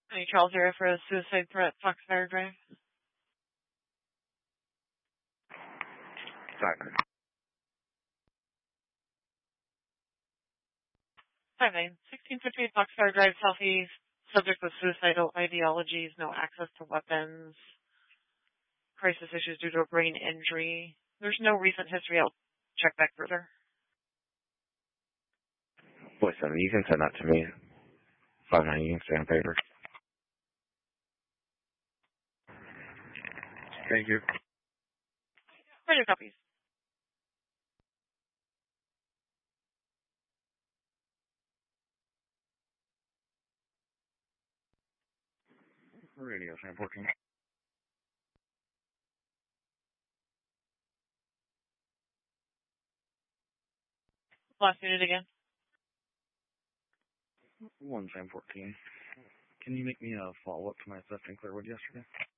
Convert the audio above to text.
Any Charles area for a suicide threat, Foxfire Drive? Sorry. 1658 Foxfire Drive, Southeast. Subject with suicidal ideologies, no access to weapons, crisis issues due to a brain injury. There's no recent history. I'll check back further. Boy, 7, you can send that to me. 5-9, you can stay on paper. Thank you. Radio copies. Radio, Sam 14. Last unit again. 1 Sam 14. Can you make me a follow-up to my theft in Clearwood yesterday?